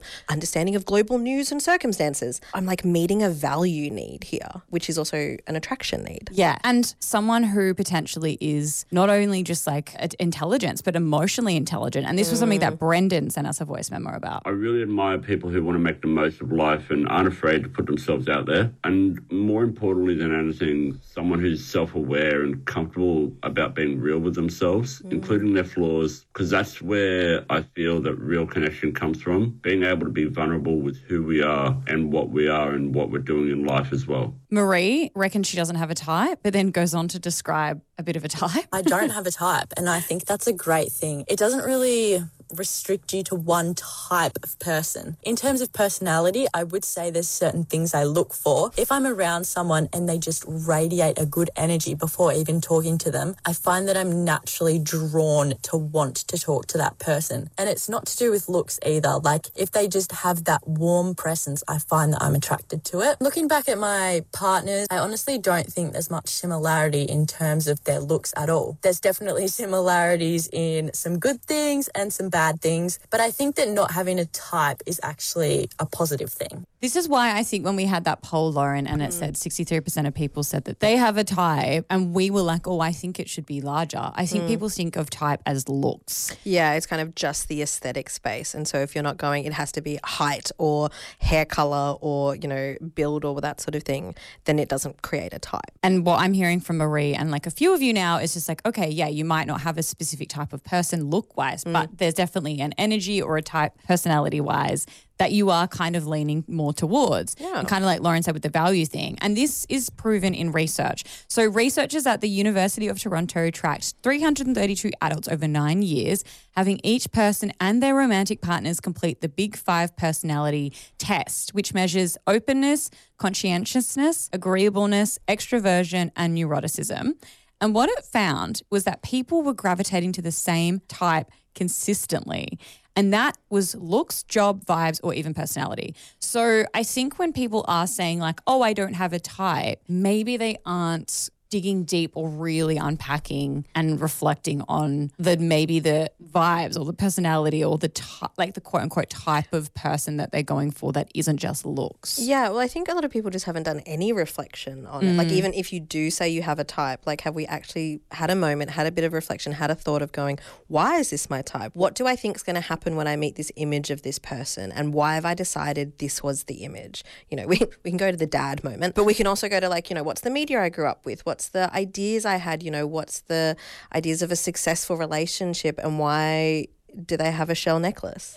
understanding of global news and circumstances. I'm like meeting a value need here, which is also an attraction need. Yeah. And someone who potentially is not only just like intelligence, but emotionally intelligent. And this was something that Brendan sent us a voice memo about. I really admire people who want to make the most of life and aren't afraid to put themselves out there. And more importantly than anything, someone who's self-aware and comfortable about being real with themselves, including their flaws, because that's where I feel that real connection comes from, being able to be vulnerable with who we are and what we're doing in life as well. Marie reckons she doesn't have a type, but then goes on to describe a bit of a type. I don't have a type, and I think that's a great thing. It doesn't really restrict you to one type of person. In terms of personality, I would say there's certain things I look for. If I'm around someone and they just radiate a good energy before even talking to them, I find that I'm naturally drawn to want to talk to that person. And it's not to do with looks either. Like, if they just have that warm presence, I find that I'm attracted to it. Looking back at my partners, I honestly don't think there's much similarity in terms of their looks at all. There's definitely similarities in some good things and some bad things, but I think that not having a type is actually a positive thing. This is why I think when we had that poll, Lauren, and it said 63% of people said that they have a type, and we were like, oh, I think it should be larger. I think people think of type as looks. Yeah, it's kind of just the aesthetic space. And so if you're not going, it has to be height or hair color or, you know, build or that sort of thing, then it doesn't create a type. And what I'm hearing from Marie and like a few of you now is just like, okay, yeah, you might not have a specific type of person look-wise, but there's definitely an energy or a type personality-wise that you are kind of leaning more towards. Yeah. And kind of like Lauren said with the value thing. And this is proven in research. So researchers at the University of Toronto tracked 332 adults over 9 years, having each person and their romantic partners complete the Big Five personality test, which measures openness, conscientiousness, agreeableness, extroversion, and neuroticism. And what it found was that people were gravitating to the same type consistently. And that was looks, job, vibes, or even personality. So I think when people are saying like, oh, I don't have a type, maybe they aren't digging deep or really unpacking and reflecting on maybe the vibes or the personality or the like the quote unquote type of person that they're going for that isn't just looks. Yeah, well, I think a lot of people just haven't done any reflection on it. Like, even if you do say you have a type, like, have we actually had a moment, had a bit of reflection, had a thought of going, why is this my type? What do I think is going to happen when I meet this image of this person? And why have I decided this was the image? You know, we can go to the dad moment, but we can also go to like, you know, what's the media I grew up with? What's the ideas I had? You know, what's the ideas of a successful relationship, and why do they have a shell necklace?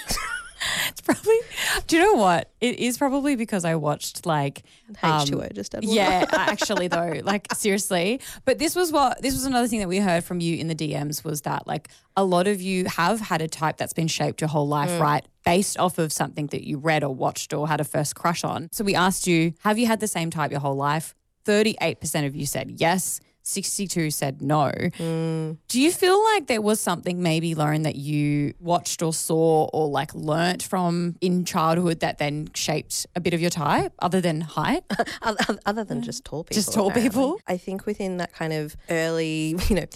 It's probably, do you know what? It is probably because I watched like H2O just had one. Yeah, actually though, like seriously. But this was another thing that we heard from you in the DMs was that like a lot of you have had a type that's been shaped your whole life, right? Based off of something that you read or watched or had a first crush on. So we asked you, have you had the same type your whole life? 38% of you said yes. 62 said no. Do you feel like there was something maybe, Lauren, that you watched or saw or like learnt from in childhood that then shaped a bit of your type other than height? Other than just tall people. Just tall apparently. people? I think within that kind of early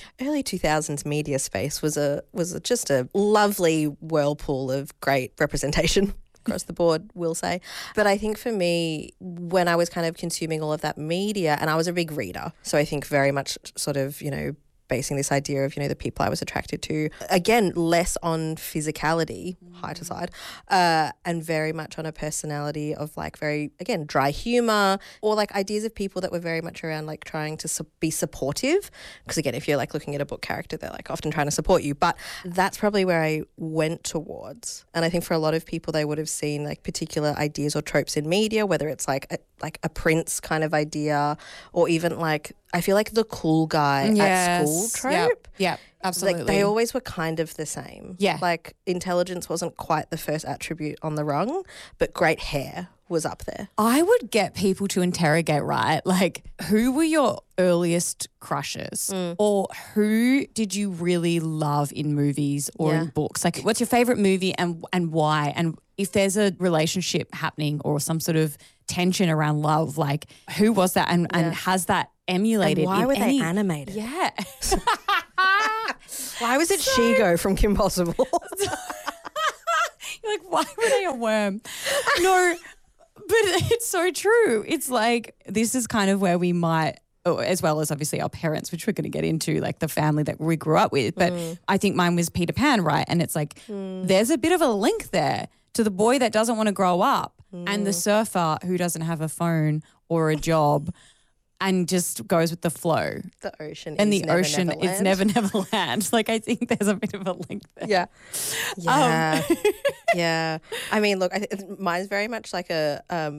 2000s media space was just a lovely whirlpool of great representation. Across the board, we'll say. But I think for me, when I was kind of consuming all of that media, and I was a big reader, so I think very much sort of, you know, basing this idea of, you know, the people I was attracted to, again, less on physicality, height aside, and very much on a personality of like very, again, dry humor, or like ideas of people that were very much around like trying to be supportive. Because again, if you're like looking at a book character, they're like often trying to support you. But that's probably where I went towards. And I think for a lot of people, they would have seen like particular ideas or tropes in media, whether it's like a prince kind of idea, or even like, I feel like the cool guy at school trope. Yeah, absolutely. Like they always were kind of the same. Yeah. Like intelligence wasn't quite the first attribute on the rung, but great hair was up there. I would get people to interrogate, right? Like, who were your earliest crushes? Or who did you really love in movies or in books? Like, what's your favorite movie and why? And if there's a relationship happening or some sort of tension around love, like, who was that and has that emulated? And why were they animated? Yeah. Why was it Shigo from Kim Possible? You're like, why were they a worm? No, but it's so true. It's like, this is kind of where we might, as well as obviously our parents, which we're going to get into, like the family that we grew up with. But I think mine was Peter Pan, right? And it's like, there's a bit of a link there to the boy that doesn't want to grow up and the surfer who doesn't have a phone or a job and just goes with the flow. The ocean and is the never ocean Neverland. is never Neverland. Like, I think there's a bit of a link there. Yeah. Yeah. Yeah. I mean, look, mine's very much like a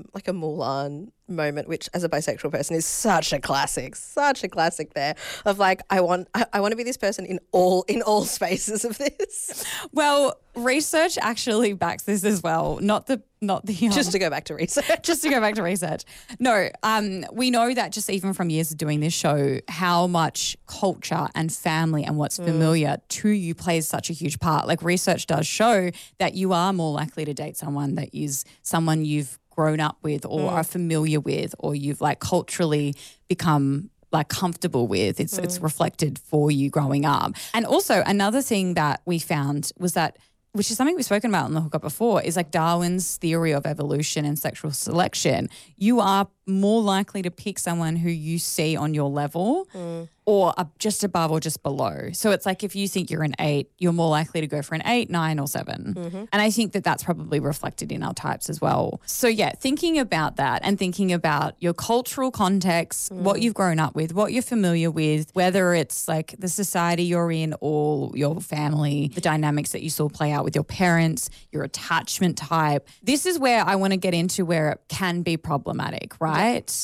Mulan moment, which as a bisexual person is such a classic there of like, I want to be this person in all spaces of this. Well, research actually backs this as well. Not the Just to go back to research. Just to go back to research. No, we know that just even from years of doing this show, how much culture and family and what's familiar to you plays such a huge part. Like, research does show that you are more likely to date someone that is someone you've grown up with or are familiar with, or you've like culturally become like comfortable with. It's reflected for you growing up. And also another thing that we found was that, which is something we've spoken about on the hookup before, is like Darwin's theory of evolution and sexual selection. You are more likely to pick someone who you see on your level or just above or just below. So it's like, if you think you're an 8, you're more likely to go for an 8, 9 or 7. And I think that that's probably reflected in our types as well. So yeah, thinking about that and thinking about your cultural context, what you've grown up with, what you're familiar with, whether it's like the society you're in or your family, the dynamics that you saw play out with your parents, your attachment type. This is where I want to get into where it can be problematic, right?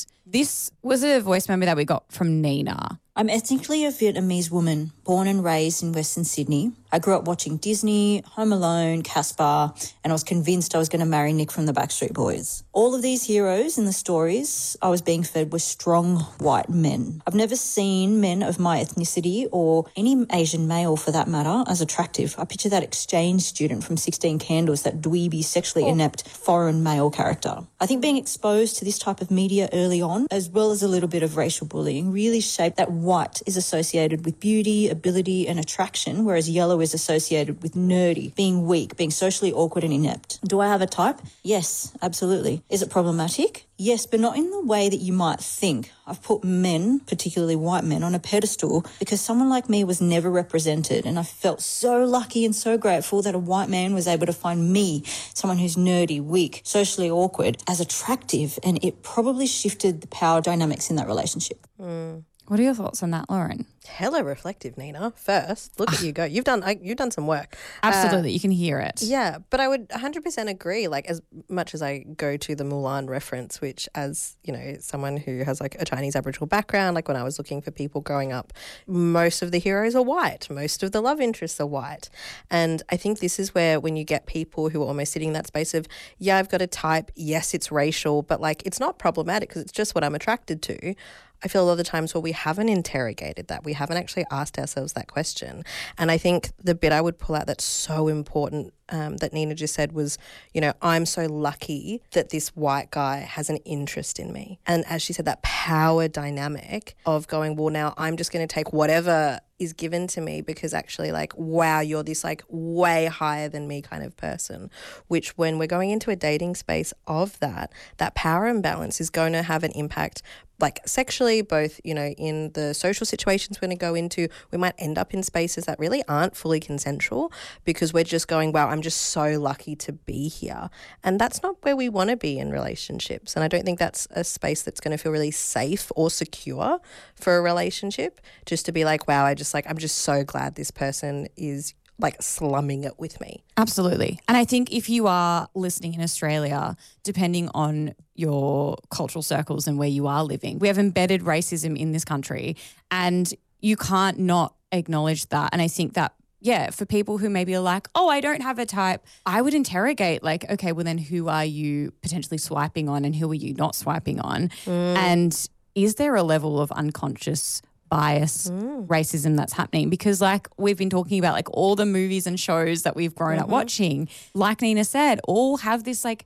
This was a voice memo that we got from Nina. I'm ethnically a Vietnamese woman, born and raised in Western Sydney. I grew up watching Disney, Home Alone, Casper, and I was convinced I was going to marry Nick from the Backstreet Boys. All of these heroes in the stories I was being fed were strong white men. I've never seen men of my ethnicity, or any Asian male for that matter, as attractive. I picture that exchange student from 16 Candles, that dweeby, sexually inept foreign male character. I think being exposed to this type of media early on, as well as a little bit of racial bullying, really shaped that white is associated with beauty, ability and attraction, whereas yellow is associated with nerdy, being weak, being socially awkward and inept. Do I have a type? Yes, absolutely. Is it problematic? Yes, but not in the way that you might think. I've put men, particularly white men, on a pedestal because someone like me was never represented, and I felt so lucky and so grateful that a white man was able to find me, someone who's nerdy, weak, socially awkward, as attractive, and it probably shifted the power dynamics in that relationship. What are your thoughts on that, Lauren? Hella reflective, Nina. First, look at you go. You've done some work. Absolutely, you can hear it. Yeah, but I would 100% agree. Like, as much as I go to the Mulan reference, which, as you know, someone who has like a Chinese Aboriginal background, like when I was looking for people growing up, most of the heroes are white. Most of the love interests are white. And I think this is where, when you get people who are almost sitting in that space of, yeah, I've got a type, yes, it's racial, but like it's not problematic because it's just what I'm attracted to. I feel a lot of the times where we haven't interrogated that, we haven't actually asked ourselves that question. And I think the bit I would pull out that's so important that Nina just said was, you know, I'm so lucky that this white guy has an interest in me. And as she said, that power dynamic of going, well, now I'm just going to take whatever is given to me because actually, like, wow, you're this like way higher than me kind of person, which when we're going into a dating space of that power imbalance is going to have an impact, like sexually, both, you know, in the social situations we're going to go into. We might end up in spaces that really aren't fully consensual because we're just going, wow, I'm just so lucky to be here. And that's not where we want to be in relationships. And I don't think that's a space that's going to feel really safe or secure for a relationship, just to be like, wow, I'm just so glad this person is like slumming it with me. Absolutely. And I think if you are listening in Australia, depending on your cultural circles and where you are living, we have embedded racism in this country and you can't not acknowledge that. And I think that, yeah, for people who maybe are like, oh, I don't have a type, I would interrogate like, okay, well then who are you potentially swiping on and who are you not swiping on? And is there a level of unconscious bias, racism that's happening? Because like we've been talking about, like all the movies and shows that we've grown up watching, like Nina said, all have this like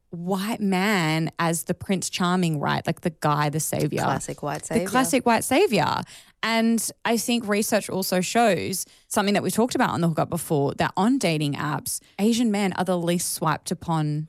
white man as the Prince Charming, right? Like the guy, the savior. Classic white savior. The classic white savior. And I think research also shows something that we talked about on the hookup before, that on dating apps, Asian men are the least swiped upon